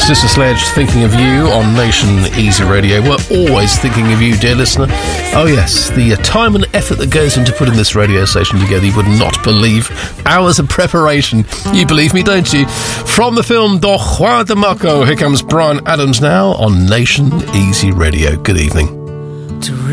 Sister Sledge, thinking of you on Nation Easy Radio. We're always thinking of you, dear listener. Oh yes, the time and effort that goes into putting this radio station together, you would not believe. Hours of preparation. You believe me, don't you? From the film Don Juan de Marco, here comes Bryan Adams now on Nation Easy Radio. Good evening.